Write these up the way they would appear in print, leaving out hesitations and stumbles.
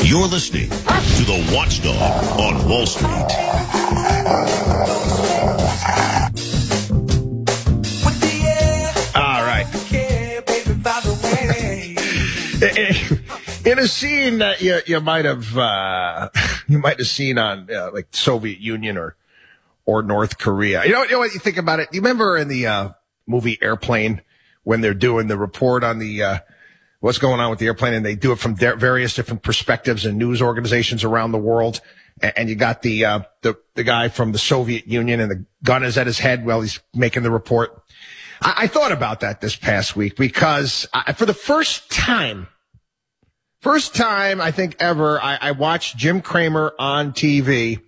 You're listening to the Watchdog on Wall Street. All right. In a scene that you might have seen on like Soviet Union or North Korea. You know what you think about it? You remember in the movie Airplane when they're doing the report on the what's going on with the airplane, and they do it from various different perspectives and news organizations around the world. And you got the guy from the Soviet Union, and the gun is at his head while he's making the report. I thought about that this past week because for the first time I think ever, I watched Jim Cramer on TV.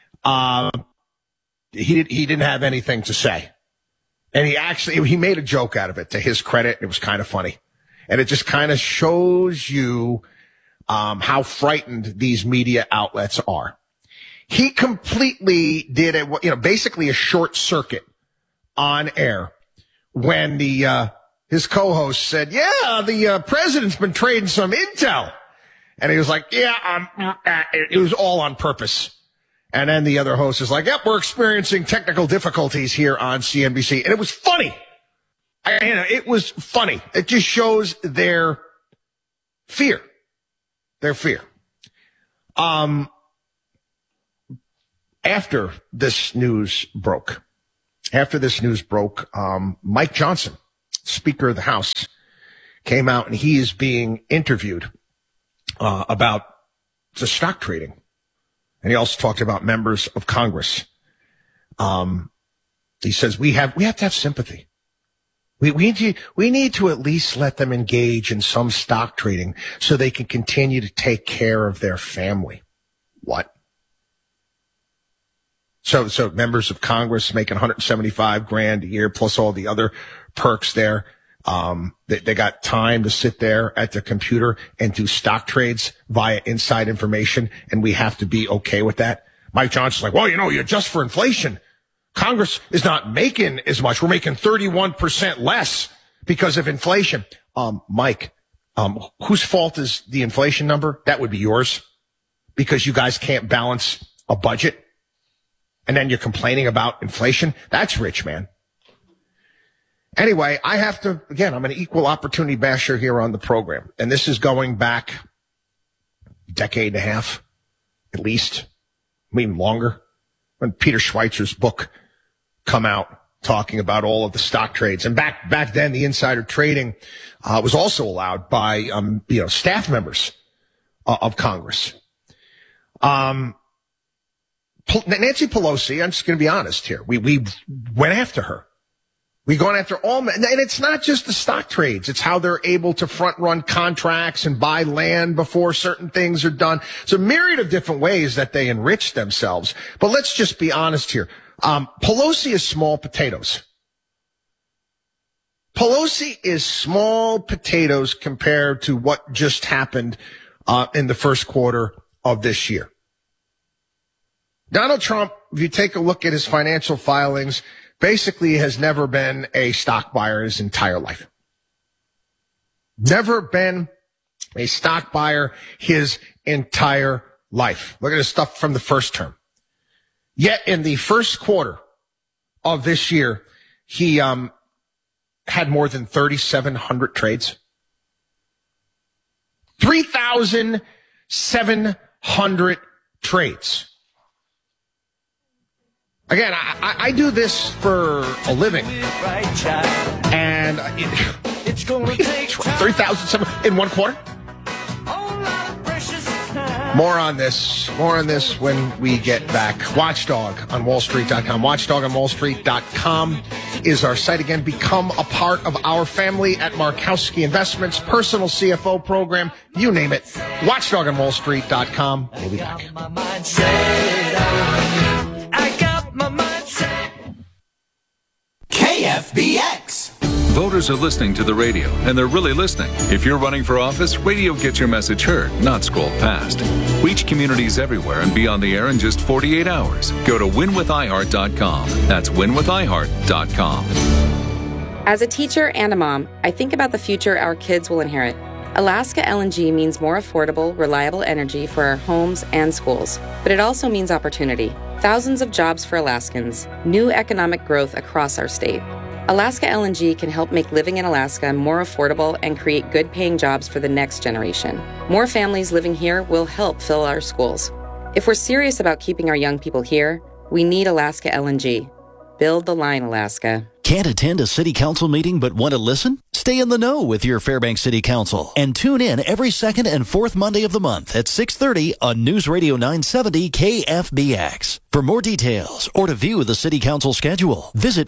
He didn't have anything to say, and he made a joke out of it to his credit. It was kind of funny. And it just kind of shows you how frightened these media outlets are. He completely did basically a short circuit on air when his co-host said, the president's been trading some intel. And he was like, it was all on purpose. And then the other host is like, yep, we're experiencing technical difficulties here on CNBC. And it was funny. It was funny. It just shows their fear. After this news broke, Mike Johnson, Speaker of the House, came out and he is being interviewed about the stock trading. And he also talked about members of Congress. He says we have to have sympathy. We need to at least let them engage in some stock trading so they can continue to take care of their family. What? So members of Congress making $175,000 a year plus all the other perks there. They got time to sit there at their computer and do stock trades via inside information, and we have to be okay with that. Mike Johnson's like, well, you adjust for inflation. Congress is not making as much. We're making 31% less because of inflation. Mike, whose fault is the inflation number? That would be yours because you guys can't balance a budget. And then you're complaining about inflation. That's rich, man. Anyway, I'm an equal opportunity basher here on the program. And this is going back a decade and a half, at least, maybe longer, when Peter Schweizer's book come out talking about all of the stock trades. And back then, the insider trading was also allowed by staff members of Congress. Nancy Pelosi, I'm just going to be honest here. We went after her. We've gone after all, and it's not just the stock trades. It's how they're able to front run contracts and buy land before certain things are done. It's a myriad of different ways that they enrich themselves. But let's just be honest here. Pelosi is small potatoes. Pelosi is small potatoes compared to what just happened in the first quarter of this year. Donald Trump, if you take a look at his financial filings, basically has never been a stock buyer his entire life. Never been a stock buyer his entire life. Look at his stuff from the first term. Yet in the first quarter of this year, he had more than 3,700 trades. 3,700 trades. Again, I do this for a living, and it's going to take 3,700 in one quarter. More on this when we get back. Watchdog on WallStreet.com. Watchdog on WallStreet.com is our site. Again, become a part of our family at Markowski Investments, personal CFO program, you name it. Watchdog on WallStreet.com. We'll be back. KFBX. Voters are listening to the radio, and they're really listening. If you're running for office, radio gets your message heard, not scrolled past. Reach communities everywhere and be on the air in just 48 hours. Go to winwithiheart.com. That's winwithiheart.com. As a teacher and a mom, I think about the future our kids will inherit. Alaska LNG means more affordable, reliable energy for our homes and schools. But it also means opportunity. Thousands of jobs for Alaskans, new economic growth across our state. Alaska LNG can help make living in Alaska more affordable and create good-paying jobs for the next generation. More families living here will help fill our schools. If we're serious about keeping our young people here, we need Alaska LNG. Build the line, Alaska. Can't attend a city council meeting but want to listen? Stay in the know with your Fairbanks City Council and tune in every second and fourth Monday of the month at 6:30 on News Radio 970 KFBX. For more details or to view the City Council schedule, visit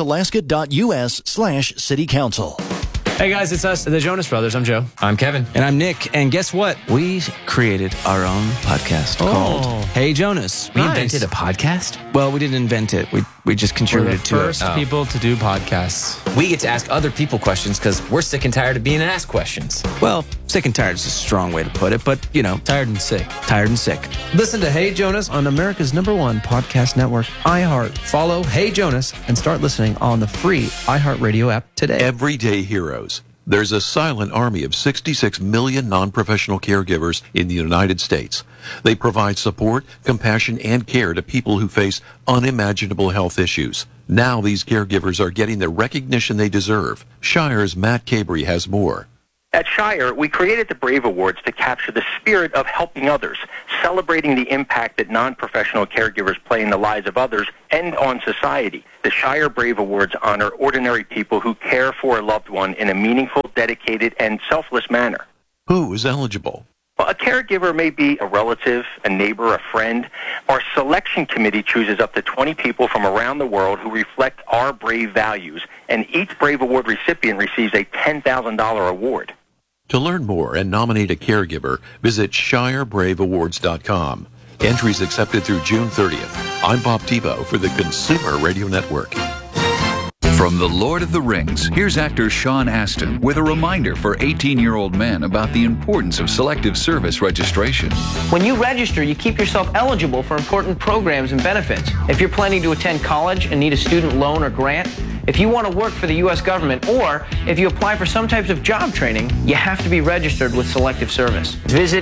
fairbanksalaska.us/City Council. Hey guys, it's us, the Jonas Brothers. I'm Joe. I'm Kevin. And I'm Nick. And guess what? We created our own podcast called Hey Jonas. We invented a podcast? Well, we didn't invent it. We just contributed to it. We're the first people to do podcasts. We get to ask other people questions because we're sick and tired of being asked questions. Well, sick and tired is a strong way to put it, but, you know. Tired and sick. Tired and sick. Listen to Hey Jonas on America's #1 podcast network, iHeart. Follow Hey Jonas and start listening on the free iHeartRadio app today. Everyday heroes. There's a silent army of 66 million non-professional caregivers in the United States. They provide support, compassion, and care to people who face unimaginable health issues. Now these caregivers are getting the recognition they deserve. Shire's Matt Cabry has more. At Shire, we created the Brave Awards to capture the spirit of helping others, celebrating the impact that non-professional caregivers play in the lives of others and on society. The Shire Brave Awards honor ordinary people who care for a loved one in a meaningful, dedicated, and selfless manner. Who is eligible? Well, a caregiver may be a relative, a neighbor, a friend. Our selection committee chooses up to 20 people from around the world who reflect our Brave values, and each Brave Award recipient receives a $10,000 award. To learn more and nominate a caregiver, visit ShireBraveAwards.com. Entries accepted through June 30th. I'm Bob Tebow for the Consumer Radio Network. From The Lord of the Rings, here's actor Sean Astin with a reminder for 18-year-old men about the importance of Selective Service registration. When you register, you keep yourself eligible for important programs and benefits. If you're planning to attend college and need a student loan or grant, if you want to work for the U.S. government, or if you apply for some types of job training, you have to be registered with Selective Service. Visit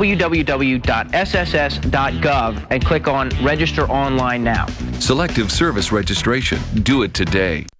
www.sss.gov and click on Register Online Now. Selective Service registration. Do it today.